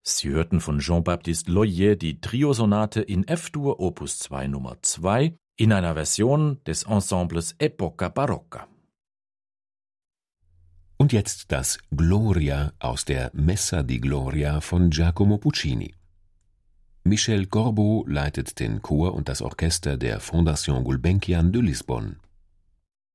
Sie hörten von Jean-Baptiste Loyer die Triosonate in F-Dur Opus 2 Nummer 2 in einer Version des Ensembles Epoca Barocca. Und jetzt das Gloria aus der Messa di Gloria von Giacomo Puccini. Michel Corbeau leitet den Chor und das Orchester der Fondation Gulbenkian de Lisbonne.